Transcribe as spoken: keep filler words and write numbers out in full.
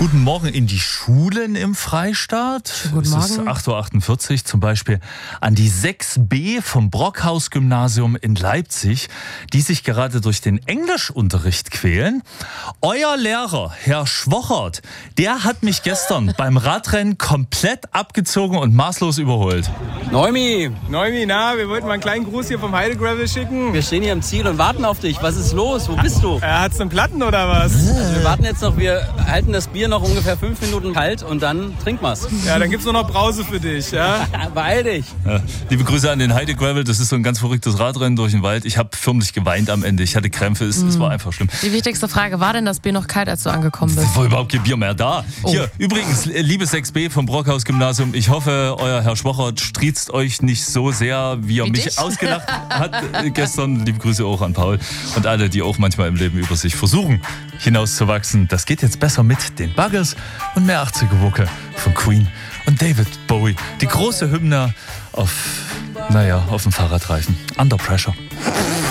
Guten Morgen in die Schulen im Freistaat. Guten es ist Morgen. acht Uhr achtundvierzig, zum Beispiel an die sechs B vom Brockhaus-Gymnasium in Leipzig, die sich gerade durch den Englischunterricht quälen. Euer Lehrer, Herr Schwochert, der hat mich gestern beim Radrennen komplett abgezogen und maßlos überholt. Neumi, Neumi, na, wir wollten mal einen kleinen Gruß hier vom Heidegravel schicken. wir stehen hier am Ziel und warten auf dich. Was ist los? Wo bist du? Er hat's einen Platten oder was? Also wir warten jetzt noch, wir halten das Bier noch ungefähr fünf Minuten kalt und dann trinken wir's. Ja, dann gibt's nur noch Brause für dich, ja? Beeil dich. Ja, liebe Grüße an den Heide Gravel, das ist so ein ganz verrücktes Radrennen durch den Wald. Ich habe förmlich geweint am Ende, ich hatte Krämpfe, es, es war einfach schlimm. Die wichtigste Frage, war denn das Bier noch kalt, als du angekommen bist? Es war überhaupt kein Bier mehr da. Oh. Hier, übrigens, liebe sechs B vom Brockhaus-Gymnasium, ich hoffe, euer Herr Schwochert striezt euch nicht so sehr, wie er Wie mich dich? ausgelacht hat äh, gestern. Liebe Grüße auch an Paul und alle, die auch manchmal im Leben über sich versuchen, hinauszuwachsen. Das geht jetzt besser mit den Buggers und mehr achtziger-Woche von Queen und David Bowie. Die große Hymne auf, naja, auf dem Fahrradreifen. Under Pressure.